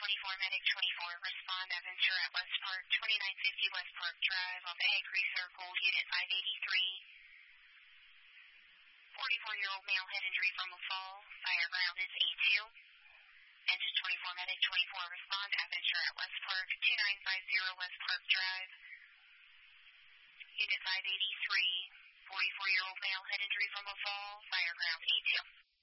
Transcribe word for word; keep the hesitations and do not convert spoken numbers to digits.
twenty-four, medic twenty-four, respond Aventura at West Park, twenty-nine fifty West Park Drive, off Hickory Circle, unit five eighty-three. forty-four-year-old male head injury from a fall, fire ground is A two. Engine twenty-four, medic twenty-four, respond Aventura at West Park, twenty-nine fifty West Park Drive, unit five eighty-three. forty-four-year-old male head injury from a fall, fire ground A two.